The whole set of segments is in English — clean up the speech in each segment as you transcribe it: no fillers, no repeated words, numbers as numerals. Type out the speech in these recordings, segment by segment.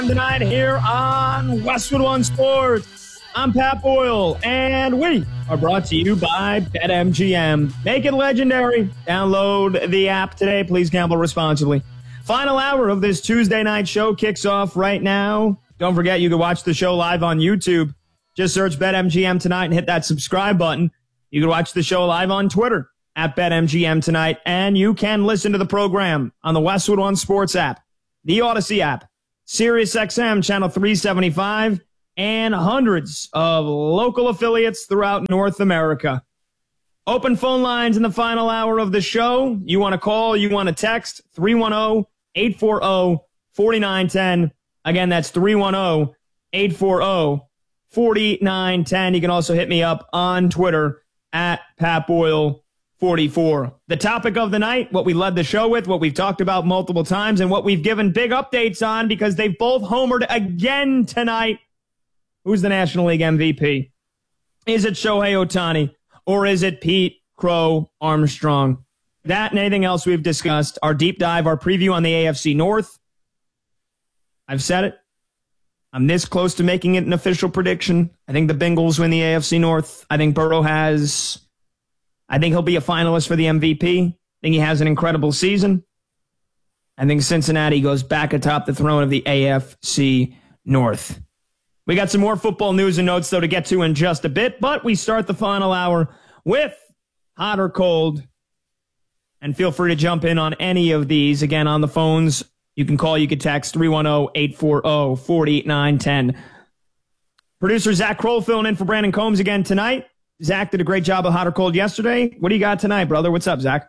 Tonight here on Westwood One Sports. I'm Pat Boyle, and we are brought to you by BetMGM. Make it legendary. Download the app today. Please gamble responsibly. Final hour of this Tuesday night show kicks off right now. Don't forget, you can watch the show live on YouTube. Just search BetMGM Tonight and hit that subscribe button. You can watch the show live on Twitter at BetMGM Tonight, and you can listen to the program on the Westwood One Sports app, the Odyssey app, SiriusXM Channel 375, and hundreds of local affiliates throughout North America. Open phone lines in the final hour of the show. You want to call, you want to text, 310-840-4910. Again, that's 310-840-4910. You can also hit me up on Twitter at PatBoyle44. The topic of the night, what we led the show with, what we've talked about multiple times, and what we've given big updates on because they've both homered again tonight. Who's the National League MVP? Is it Shohei Ohtani or is it Pete Crow Armstrong? That and anything else we've discussed, our deep dive, our preview on the AFC North. I've said it. I'm this close to making it an official prediction. I think the Bengals win the AFC North. I think Burrow I think he'll be a finalist for the MVP. I think he has an incredible season. I think Cincinnati goes back atop the throne of the AFC North. We got some more football news and notes, though, to get to in just a bit, but we start the final hour with hot or cold. And feel free to jump in on any of these. Again, on the phones, you can call, you can text 310-840-4910. Producer Zach Kroll filling in for Brandon Combs again tonight. Zach did a great job of hot or cold yesterday. What do you got tonight, brother? What's up, Zach?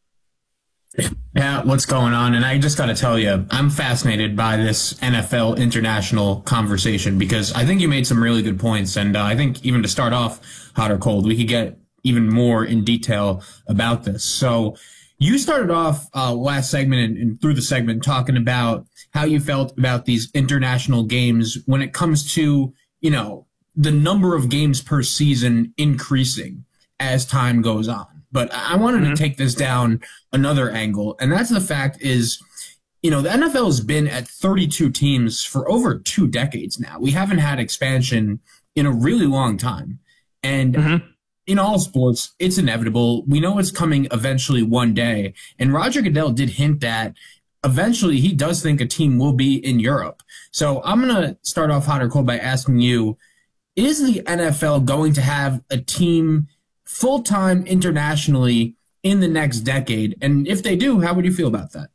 Yeah, what's going on? And I just got to tell you, I'm fascinated by this NFL international conversation because I think you made some really good points. And I think even to start off hot or cold, we could get even more in detail about this. So you started off last segment and through the segment talking about how you felt about these international games when it comes to, the number of games per season increasing as time goes on. But I wanted to take this down another angle, and that's the fact is, the NFL has been at 32 teams for over 2 decades now. We haven't had expansion in a really long time. And in all sports, it's inevitable. We know it's coming eventually one day. And Roger Goodell did hint that eventually he does think a team will be in Europe. So I'm going to start off hot or cold by asking you, is the NFL going to have a team full-time internationally in the next decade? And if they do, how would you feel about that?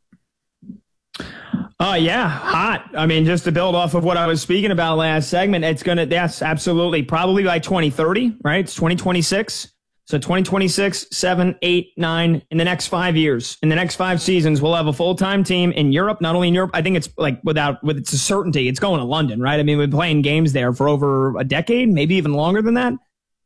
Yeah, hot. I mean, just to build off of what I was speaking about last segment, yes, absolutely. Probably by 2030, right? It's 2026. So 2026, 7, 8, 9, in the next 5 years, in the next 5 seasons, we'll have a full-time team in Europe, not only in Europe, I think it's like with it's a certainty, it's going to London, right? I mean, we've been playing games there for over a decade, maybe even longer than that.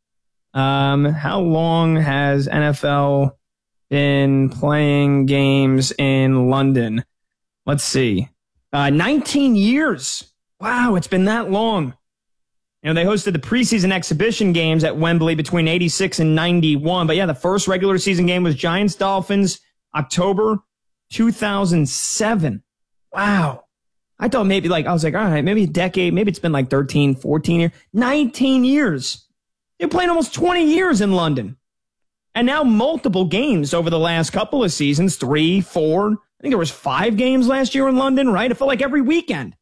How long has NFL been playing games in London? Let's see. 19 years. Wow, it's been that long. They hosted the preseason exhibition games at Wembley between 86 and 91. But yeah, the first regular season game was Giants-Dolphins, October 2007. Wow. I thought maybe I was like, all right, maybe a decade. Maybe it's been like 13, 14 years. 19 years. They're playing almost 20 years in London. And now multiple games over the last couple of seasons, 3, 4. I think there was 5 games last year in London, right? It felt like every weekend.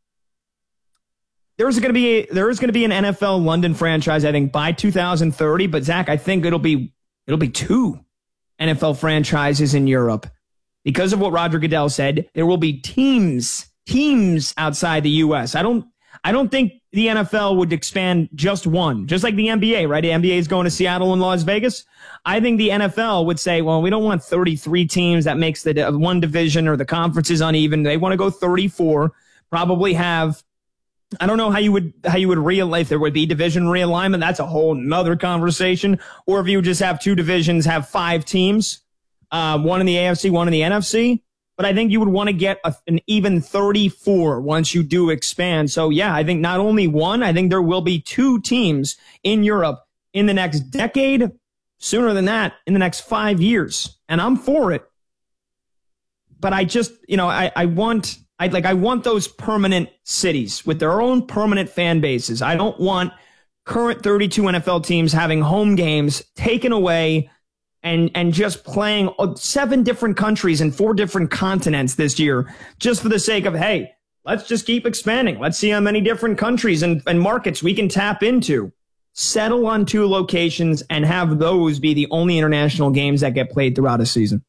There is going to be an NFL London franchise, I think, by 2030. But Zach, I think it'll be 2 NFL franchises in Europe. Because of what Roger Goodell said, there will be teams outside the U.S. I don't think the NFL would expand just one, just like the NBA, right? The NBA is going to Seattle and Las Vegas. I think the NFL would say, well, we don't want 33 teams. That makes the one division or the conferences uneven. They want to go 34, probably have, I don't know how you would if there would be division realignment. That's a whole nother conversation. Or if you would just have 2 divisions, have 5 teams, one in the AFC, one in the NFC. But I think you would want to get an even 34 once you do expand. So, yeah, I think not only one, I think there will be 2 teams in Europe in the next decade, sooner than that, in the next 5 years. And I'm for it. But I just, I want I want those permanent cities with their own permanent fan bases. I don't want current 32 NFL teams having home games taken away and just playing 7 different countries and 4 different continents this year just for the sake of, hey, let's just keep expanding. Let's see how many different countries and markets we can tap into. Settle on 2 locations and have those be the only international games that get played throughout a season.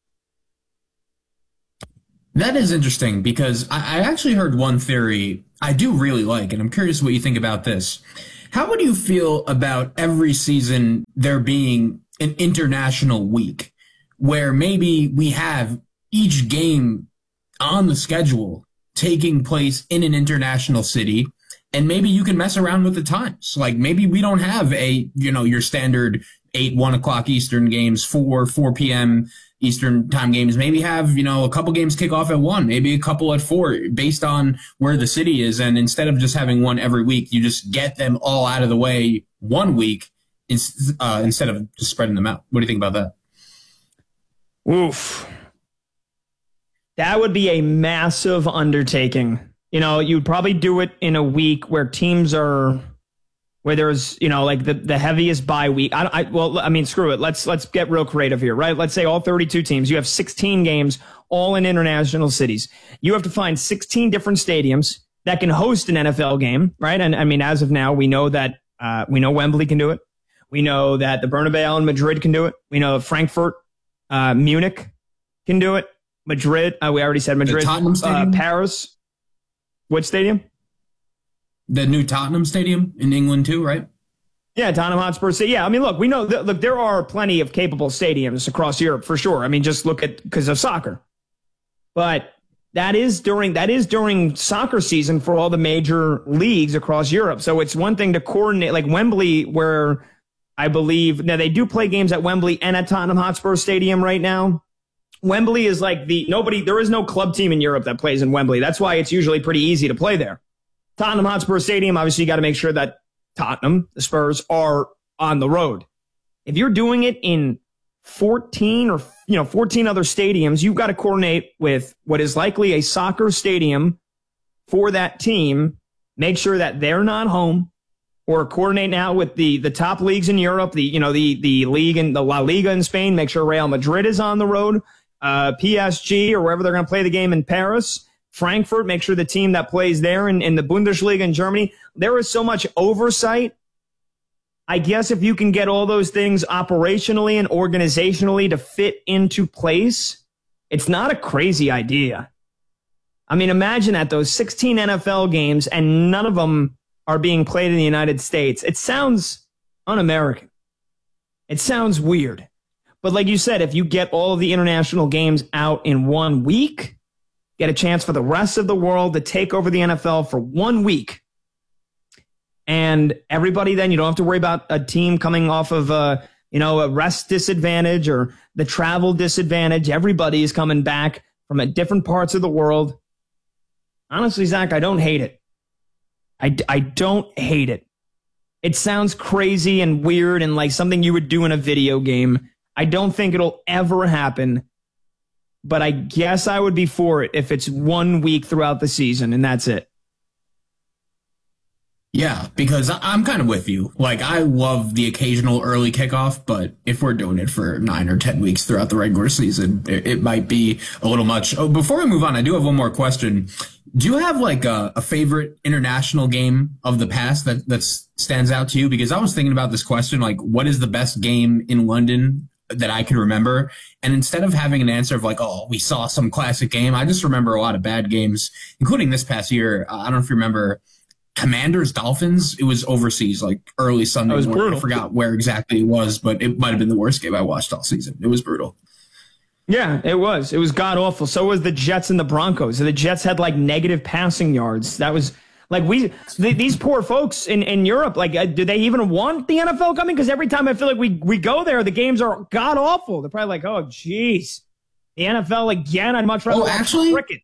That is interesting because I actually heard one theory I do really like, and I'm curious what you think about this. How would you feel about every season there being an international week where maybe we have each game on the schedule taking place in an international city, and maybe you can mess around with the times. Like maybe we don't have your standard 1 o'clock Eastern games, 4 p.m. Eastern time games. Maybe have, a couple games kick off at 1, maybe a couple at 4 based on where the city is. And instead of just having one every week, you just get them all out of the way one week instead of just spreading them out. What do you think about that? Oof. That would be a massive undertaking. You'd probably do it in a week where teams are, where there's, like the heaviest bye week. Screw it. Let's get real creative here, right? Let's say all 32 teams. You have 16 games, all in international cities. You have to find 16 different stadiums that can host an NFL game, right? And as of now, we know that Wembley can do it. We know that the Bernabeu in Madrid can do it. We know Frankfurt, Munich can do it. Madrid, we already said Madrid. The Tottenham Stadium? Paris. What stadium? The new Tottenham Stadium in England too, right? Yeah, Tottenham Hotspur. Yeah, look, we know that there are plenty of capable stadiums across Europe for sure. Just look at because of soccer. But that is during soccer season for all the major leagues across Europe. So it's one thing to coordinate like Wembley, where I believe now they do play games at Wembley and at Tottenham Hotspur Stadium right now. Wembley is like there is no club team in Europe that plays in Wembley. That's why it's usually pretty easy to play there. Tottenham Hotspur Stadium, obviously you got to make sure that Tottenham, the Spurs, are on the road. If you're doing it in 14 or 14 other stadiums, you've got to coordinate with what is likely a soccer stadium for that team. Make sure that they're not home, or coordinate now with the top leagues in Europe, the league in the La Liga in Spain. Make sure Real Madrid is on the road, PSG or wherever they're going to play the game in Paris. Frankfurt, make sure the team that plays there in the Bundesliga in Germany. There is so much oversight. I guess if you can get all those things operationally and organizationally to fit into place, it's not a crazy idea. Imagine that those 16 NFL games and none of them are being played in the United States. It sounds un-American. It sounds weird. But like you said, if you get all of the international games out in 1 week, get a chance for the rest of the world to take over the NFL for 1 week. And everybody then, you don't have to worry about a team coming off of a rest disadvantage or the travel disadvantage. Everybody is coming back from different parts of the world. Honestly, Zach, I don't hate it. I don't hate it. It sounds crazy and weird and like something you would do in a video game. I don't think it'll ever happen. But I guess I would be for it if it's 1 week throughout the season and that's it. Yeah, because I'm kind of with you. Like, I love the occasional early kickoff, but if we're doing it for 9 or 10 weeks throughout the regular season, it might be a little much. Oh, before we move on, I do have one more question. Do you have like a favorite international game of the past that stands out to you? Because I was thinking about this question, like, what is the best game in London that I can remember? And instead of having an answer of like, oh, we saw some classic game, I just remember a lot of bad games, including this past year. I don't know if you remember Commanders Dolphins. It was overseas, like early Sunday morning. Brutal. I forgot where exactly it was, but it might have been the worst game I watched all season. It was brutal. Yeah, it was. It was god awful. So was the Jets and the Broncos. The Jets had like negative passing yards. That was like these poor folks in Europe. Like, do they even want the NFL coming? Because every time I feel like we go there, the games are god awful. They're probably like, oh, geez, the NFL again. I'd much rather watch cricket.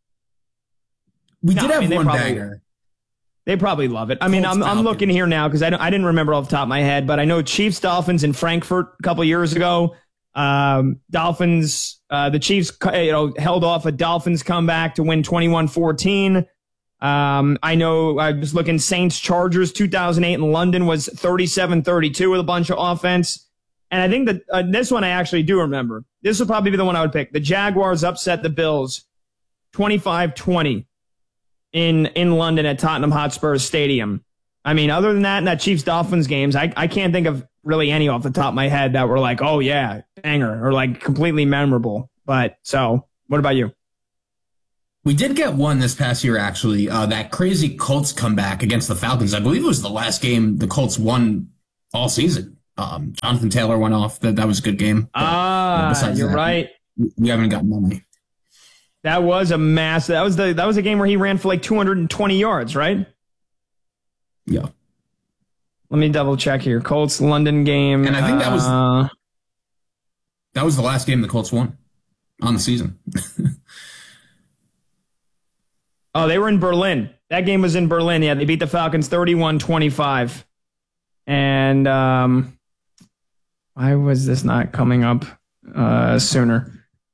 We did have one banger. They probably love it. I'm looking here now because I didn't remember off the top of my head, but I know Chiefs Dolphins in Frankfurt a couple years ago. Dolphins, the Chiefs, held off a Dolphins comeback to win 21-14. I know I was looking Saints Chargers 2008 in London was 37-32 with a bunch of offense. And I think that this one I actually do remember. This would probably be the one I would pick. The Jaguars upset the Bills 25-20 in London at Tottenham Hotspur Stadium. I mean, other than that, in that Chiefs-Dolphins games, I can't think of really any off the top of my head that were like, oh, yeah, banger, or like completely memorable. But so, what about you? We did get one this past year, actually, that crazy Colts comeback against the Falcons. I believe it was the last game the Colts won all season. Jonathan Taylor went off. That was a good game. You're right. We haven't gotten money. That was a mass. That was a game where he ran for like 220 yards, right? Yeah. Let me double check here. Colts London game. And I think that was the last game the Colts won on the season. Oh, they were in Berlin. That game was in Berlin. Yeah, they beat the Falcons 31-25. And why was this not coming up sooner?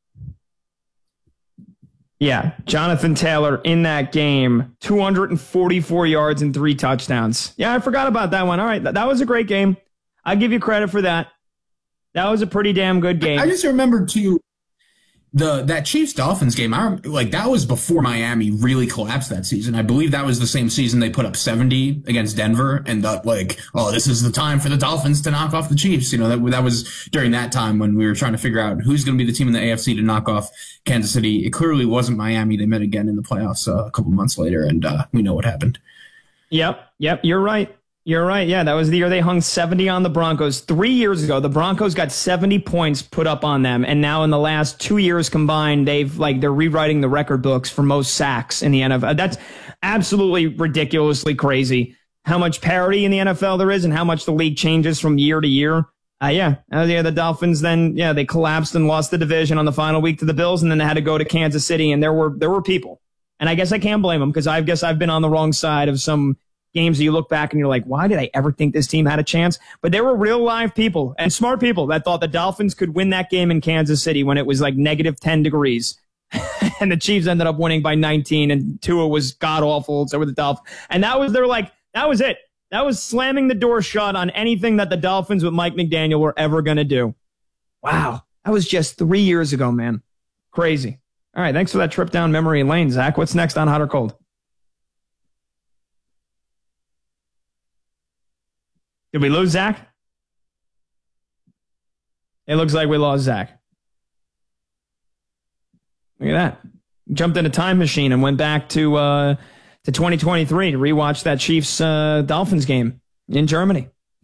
Yeah, Jonathan Taylor in that game, 244 yards and 3 touchdowns. Yeah, I forgot about that one. All right, that was a great game. I give you credit for that. That was a pretty damn good game. I just remember, too, that Chiefs-Dolphins game, that was before Miami really collapsed that season. I believe that was the same season they put up 70 against Denver and thought, this is the time for the Dolphins to knock off the Chiefs. You know, that was during that time when we were trying to figure out who's going to be the team in the AFC to knock off Kansas City. It clearly wasn't Miami. They met again in the playoffs a couple months later, and we know what happened. Yep, you're right. You're right. Yeah, that was the year they hung 70 on the Broncos. 3 years ago, the Broncos got 70 points put up on them, and now in the last 2 years combined, they're rewriting the record books for most sacks in the NFL. That's absolutely ridiculously crazy. How much parity in the NFL there is, and how much the league changes from year to year. The Dolphins then they collapsed and lost the division on the final week to the Bills, and then they had to go to Kansas City, and there were people, and I guess I can't blame them because I guess I've been on the wrong side of some games that you look back and you're like, why did I ever think this team had a chance? But there were real live people and smart people that thought the Dolphins could win that game in Kansas City when it was like negative 10 degrees. And the Chiefs ended up winning by 19 and Tua was god awful. So were the Dolphins. And that was it. That was slamming the door shut on anything that the Dolphins with Mike McDaniel were ever going to do. Wow. That was just 3 years ago, man. Crazy. All right. Thanks for that trip down memory lane, Zach. What's next on Hot or Cold? Did we lose Zach? It looks like we lost Zach. Look at that. Jumped in a time machine and went back to 2023 to rewatch that Chiefs Dolphins game in Germany.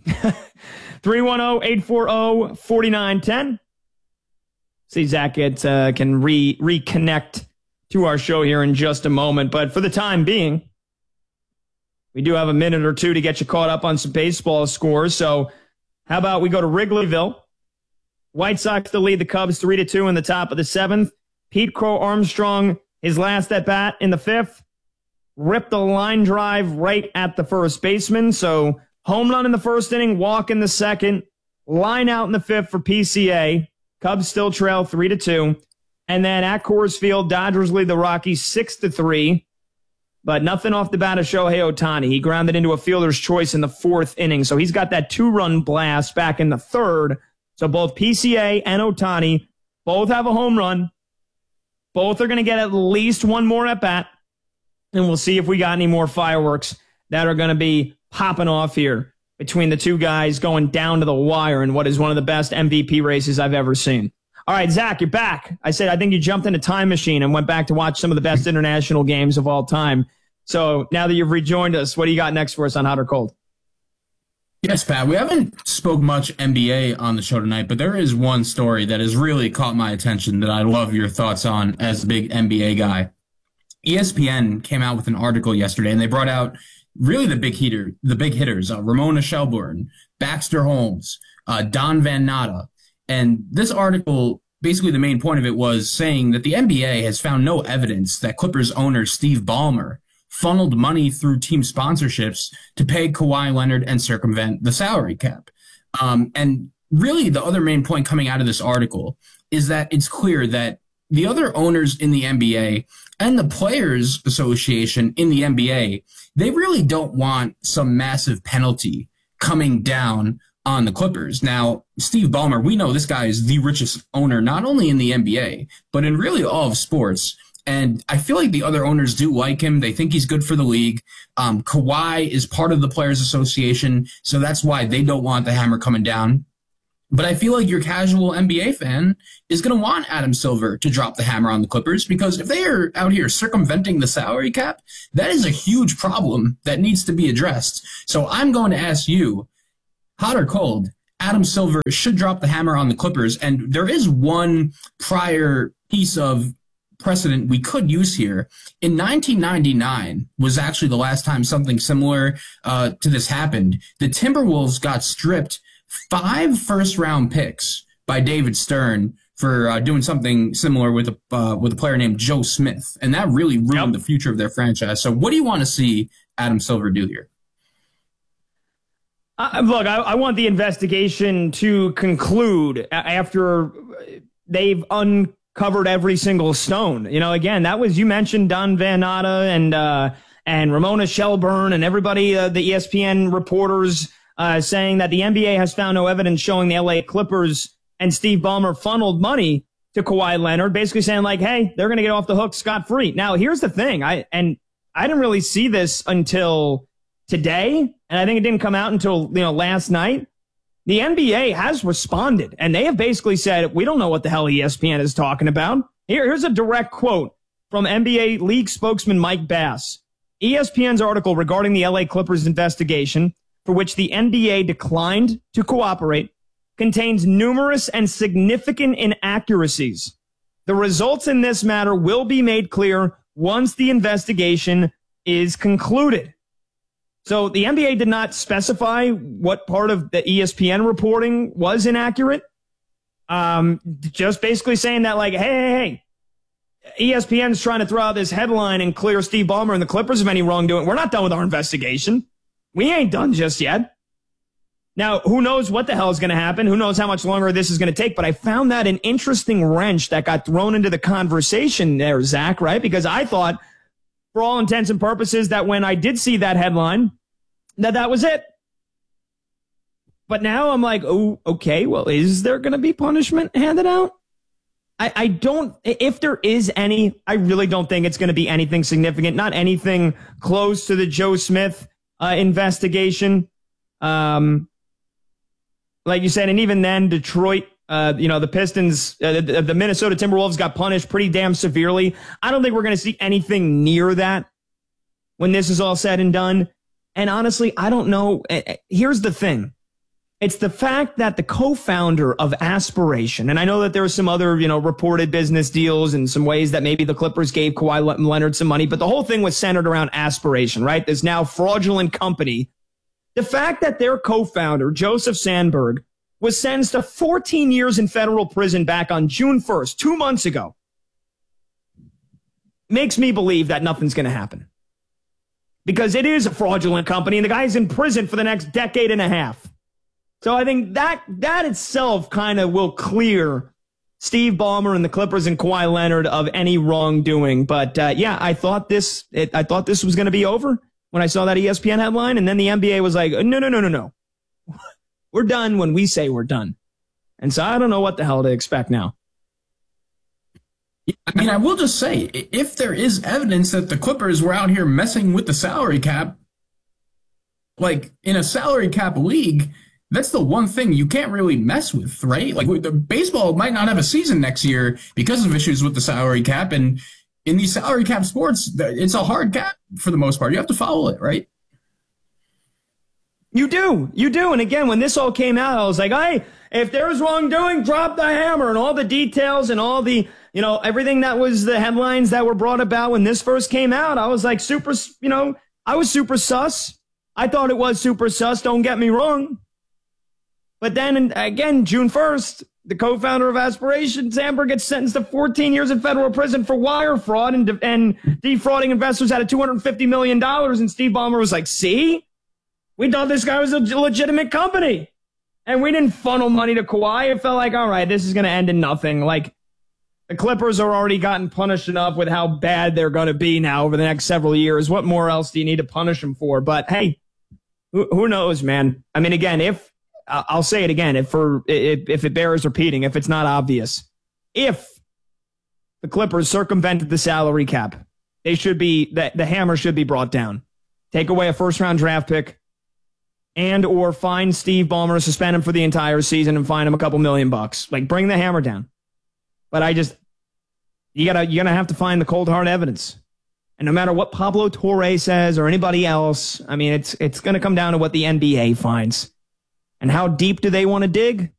310-840-4910. See, Zach can reconnect to our show here in just a moment. But for the time being, we do have a minute or two to get you caught up on some baseball scores. So how about we go to Wrigleyville? White Sox to lead the Cubs 3-2 in the top of the 7th. Pete Crow Armstrong, his last at bat in the 5th, ripped a line drive right at the first baseman. So home run in the first inning, walk in the second, line out in the 5th for PCA. Cubs still trail 3-2. And then at Coors Field, Dodgers lead the Rockies 6-3. But nothing off the bat of Shohei Ohtani. He grounded into a fielder's choice in the 4th inning. So he's got that 2-run blast back in the 3rd. So both PCA and Ohtani both have a home run. Both are going to get at least one more at bat. And we'll see if we got any more fireworks that are going to be popping off here between the two guys going down to the wire in what is one of the best MVP races I've ever seen. All right, Zach, you're back. I think you jumped in a time machine and went back to watch some of the best international games of all time. So now that you've rejoined us, what do you got next for us on Hot or Cold? Yes, Pat, we haven't spoke much NBA on the show tonight, but there is one story that has really caught my attention that I love your thoughts on as a big NBA guy. ESPN came out with an article yesterday, and they brought out really the big hitters, Ramona Shelburne, Baxter Holmes, Don Van Natta. And this article, basically the main point of it was saying that the NBA has found no evidence that Clippers owner Steve Ballmer funneled money through team sponsorships to pay Kawhi Leonard and circumvent the salary cap. And really the other main point coming out of this article is that it's clear that the other owners in the NBA and the Players Association in the NBA, they really don't want some massive penalty coming down on the Clippers. Now, Steve Ballmer, we know this guy is the richest owner, not only in the NBA, but in really all of sports. And I feel like the other owners do like him. They think he's good for the league. Kawhi is part of the Players Association, so that's why they don't want the hammer coming down. But I feel like your casual NBA fan is going to want Adam Silver to drop the hammer on the Clippers, because if they are out here circumventing the salary cap, that is a huge problem that needs to be addressed. So I'm going to ask you, hot or cold, Adam Silver should drop the hammer on the Clippers. And there is one prior piece of precedent we could use here. In 1999 was actually the last time something similar to this happened. The Timberwolves got stripped 5 first-round picks by David Stern for doing something similar with a player named Joe Smith, and that really ruined the future of their franchise. So what do you want to see Adam Silver do here? Look, I want the investigation to conclude after they've uncovered every single stone. You know, again, that was, you mentioned Don Van Natta and Ramona Shelburne and everybody, the ESPN reporters saying that the NBA has found no evidence showing the LA Clippers and Steve Ballmer funneled money to Kawhi Leonard, basically saying like, hey, they're going to get off the hook scot-free. Now, here's the thing. I didn't really see this until today, and I think it didn't come out until, last night. The NBA has responded, and they have basically said, we don't know what the hell ESPN is talking about. Here's a direct quote from NBA league spokesman Mike Bass. ESPN's article regarding the LA Clippers investigation, for which the NBA declined to cooperate, contains numerous and significant inaccuracies. The results in this matter will be made clear once the investigation is concluded. So the NBA did not specify what part of the ESPN reporting was inaccurate. Just basically saying that, like, hey, ESPN's trying to throw out this headline and clear Steve Ballmer and the Clippers of any wrongdoing. We're not done with our investigation. We ain't done just yet. Now, who knows what the hell is going to happen? Who knows how much longer this is going to take? But I found that an interesting wrench that got thrown into the conversation there, Zach, right? Because I thought, for all intents and purposes, that when I did see that headline, that was it. But now I'm like, oh, okay, well, is there going to be punishment handed out? I don't, if there is any, I really don't think it's going to be anything significant, not anything close to the Joe Smith investigation. Like you said, and even then, Detroit, the Pistons, the Minnesota Timberwolves got punished pretty damn severely. I don't think we're going to see anything near that when this is all said and done. And honestly, I don't know. Here's the thing. It's the fact that the co-founder of Aspiration, and I know that there are some other, reported business deals and some ways that maybe the Clippers gave Kawhi Leonard some money, but the whole thing was centered around Aspiration, right? This now fraudulent company. The fact that their co-founder, Joseph Sandberg, was sentenced to 14 years in federal prison back on June 1st, 2 months ago, makes me believe that nothing's going to happen. Because it is a fraudulent company, and the guy's in prison for the next decade and a half. So I think that itself kind of will clear Steve Ballmer and the Clippers and Kawhi Leonard of any wrongdoing. But I thought this was going to be over when I saw that ESPN headline, and then the NBA was like, no. We're done when we say we're done. And so I don't know what the hell to expect now. I mean, I will just say, if there is evidence that the Clippers were out here messing with the salary cap, like in a salary cap league, that's the one thing you can't really mess with, right? Like, the baseball might not have a season next year because of issues with the salary cap. And in these salary cap sports, it's a hard cap for the most part. You have to follow it, right? You do. And again, when this all came out, I was like, hey, if there's wrongdoing, drop the hammer, and all the details and all the, everything that was the headlines that were brought about when this first came out. I was like I was super sus. I thought it was super sus. Don't get me wrong. But then again, June 1st, the co-founder of Aspiration, Sandberg, gets sentenced to 14 years in federal prison for wire fraud and defrauding investors out of $250 million. And Steve Ballmer was like, see? We thought this guy was a legitimate company. And we didn't funnel money to Kawhi. It felt like, all right, this is going to end in nothing. Like, the Clippers are already gotten punished enough with how bad they're going to be now over the next several years. What more else do you need to punish them for? But hey, who knows, man? I mean, again, if I'll say it again, if it bears repeating, if it's not obvious, if the Clippers circumvented the salary cap, they should be the hammer should be brought down. Take away a first-round draft pick, and or fine Steve Ballmer, suspend him for the entire season, and fine him a couple $1 million. Like, bring the hammer down. But you're gonna have to find the cold hard evidence. And no matter what Pablo Torre says or anybody else, I mean, it's gonna come down to what the NBA finds. And how deep do they want to dig?